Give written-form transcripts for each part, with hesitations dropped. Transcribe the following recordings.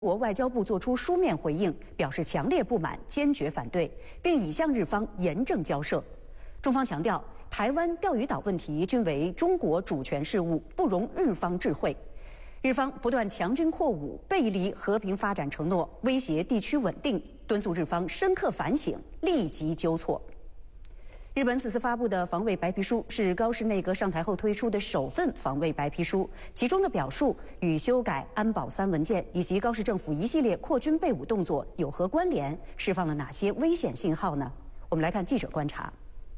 国外交部作出书面回应，表示强烈不满，坚决反对，并已向日方严正交涉。中方强调，台湾、钓鱼岛问题均为中国主权事务，不容日方智慧。日方不断强军扩武，背离和平发展承诺，威胁地区稳定，敦促日方深刻反省，立即纠错。日本此次发布的防卫白皮书是高市内阁上台后推出的首份防卫白皮书，其中的表述与修改安保3文件以及高市政府一系列扩军备武动作有何关联？释放了哪些危险信号呢？我们来看记者观察。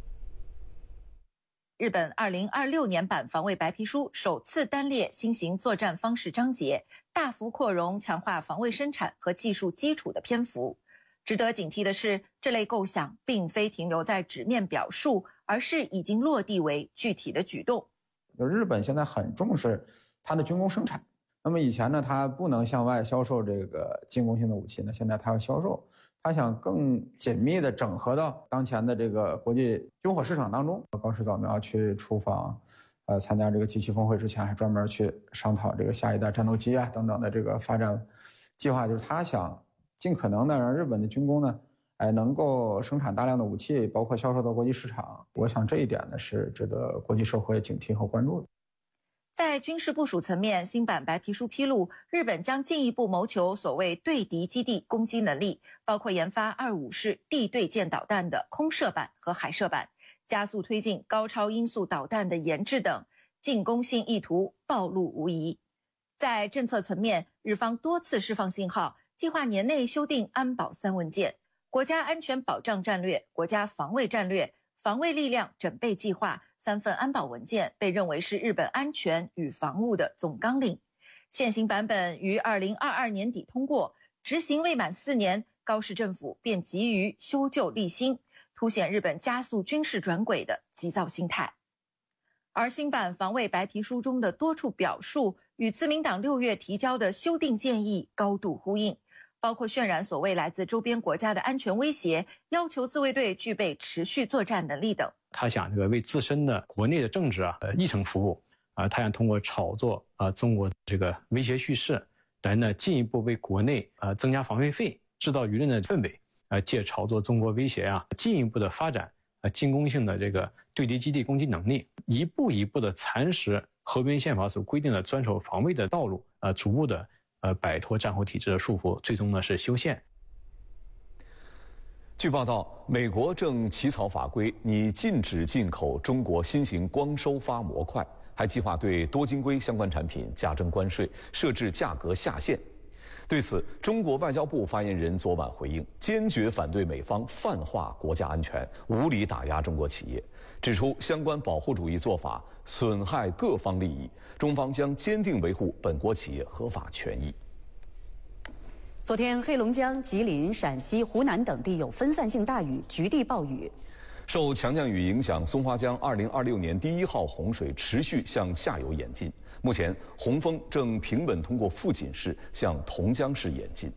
日本2026年版防卫白皮书首次单列新型作战方式章节，大幅扩容强化防卫生产和技术基础的篇幅。值得警惕的是，这类构想并非停留在纸面表述，而是已经落地为具体的举动。 日本现在很重视它的军工生产，那么以前呢，它不能向外销售这个进攻性的武器呢，现在它要销售，它想更紧密地整合到当前的这个国际军火市场当中。高市早苗去出访，参加这个G7峰会之前，还专门去商讨这个下一代战斗机啊等等的这个发展计划，就是他想尽可能的让日本的军工呢，能够生产大量的武器，包括销售到国际市场。我想这一点呢，是值得国际社会警惕和关注的。 在军事部署层面，新版白皮书披露，日本将进一步谋求所谓对敌基地攻击能力，包括研发25式地对舰导弹的空射版和海射版，加速推进高超音速导弹的研制等，进攻性意图暴露无遗。在政策层面，日方多次释放信号，计划年内修订安保3文件、国家安全保障战略、国家防卫战略、防卫力量整备计划3份安保文件，被认为是日本安全与防务的总纲领。现行版本于2022年底通过，执行未满4年，高市政府便急于修旧立新，凸显日本加速军事转轨的急躁心态。而新版防卫白皮书中的多处表述与自民党6月提交的修订建议高度呼应，包括渲染所谓来自周边国家的安全威胁，要求自卫队具备持续作战能力等。 他想为自身的国内的政治议程服务他想通过炒作中国这个威胁叙事来呢进一步为国内增加防卫费，制造舆论的氛围借炒作中国威胁进一步的发展进攻性的这个对敌基地攻击能力，一步一步的蚕食和平宪法所规定的专守防卫的道路，逐步的摆脱战后体制的束缚，最终呢是修宪。 据报道，美国正起草法规，拟禁止进口中国新型光收发模块，还计划对多晶硅相关产品加征关税，设置价格下限。对此，中国外交部发言人昨晚回应，坚决反对美方泛化国家安全，无理打压中国企业，指出相关保护主义做法损害各方利益，中方将坚定维护本国企业合法权益。 昨天，黑龙江、吉林、陕西、湖南等地有分散性大雨、局地暴雨。 受强降雨影响，松花江2026年第1号洪水持续向下游演进。目前，洪峰正平稳通过富锦市向同江市演进。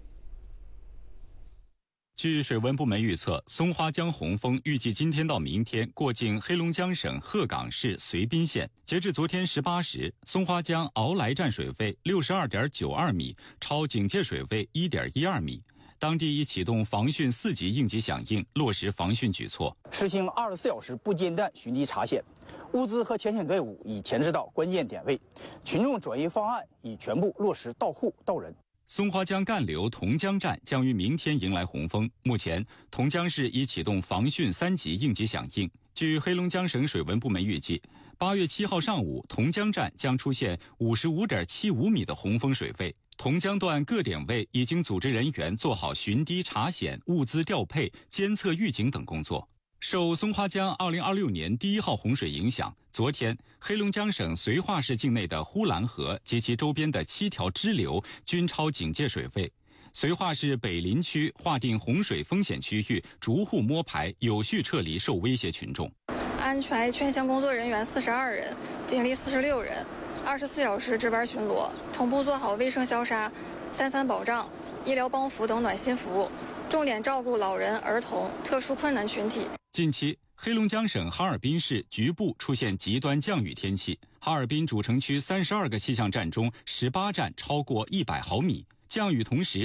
据水文部门预测，松花江洪峰预计今天到明天过境黑龙江省鹤岗市绥滨县。截至昨天18时，松花江敖来站水位62.92米，超警戒水位1.12米。当地已启动防汛4级应急响应，落实防汛举措， 实行24小时不间断巡地查险，物资和前线队伍已前置到关键点位，群众转移方案已全部落实到户到人。 松花江干流同江站将于明天迎来洪峰。目前，同江市已启动防汛3级应急响应。据黑龙江省水文部门预计，8月7号上午，同江站将出现55.75米的洪峰水位。同江段各点位已经组织人员做好巡堤查险、物资调配、监测预警等工作。受松花江2026年第1号洪水影响，昨天黑龙江省绥化市境内的呼兰河及其周边的7条支流均超警戒水位。绥化市北林区划定洪水风险区域，逐户摸排，有序撤离受威胁群众。 安排全乡工作人员42人，警力46人，24小时值班巡逻，同步做好卫生消杀、3-3保障、医疗帮扶等暖心服务，重点照顾老人、儿童、特殊困难群体。 近期，黑龙江省哈尔滨市局部出现极端降雨天气，哈尔滨主城区32个气象站中18站超过100毫米。 降雨同时